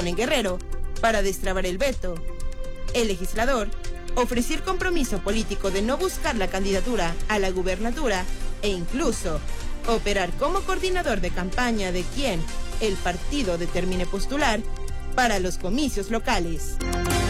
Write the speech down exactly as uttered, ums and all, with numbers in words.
en Guerrero para destrabar el veto. El legislador ofreció el compromiso político de no buscar la candidatura a la gubernatura e incluso operar como coordinador de campaña de quien el partido determine postular para los comicios locales.